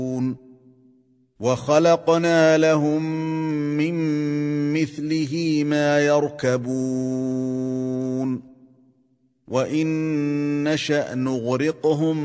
وَخَلَقْنَا لَهُم مِّن مِّثْلِهِ مَا يَرْكَبُونَ وَإِن نَّشَأْ نُغْرِقْهُمْ